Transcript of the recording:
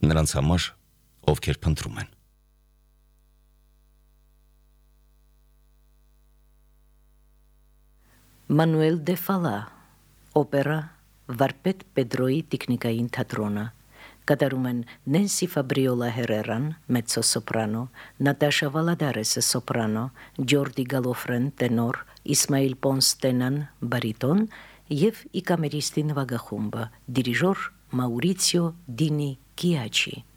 նրանց համար, ովքեր փնտրում են։ Մանուել դե Ֆալա, օպերա Վարպետ Պեդրոյի տիկնիկային թատրոնը, կատարում են Նենսի Ֆաբրիոլա Հերերան, մեծո սոպրանո, Նատաշա Վալադարեսը սոպրանո, Ջորդի Գալոֆրեն տենոր, Իսմայիլ Պոնս տենան բարիտոն և Իկամերիստի նվագախումբը, դիրիժոր Մաուրիցիո Դինի Գիաչի։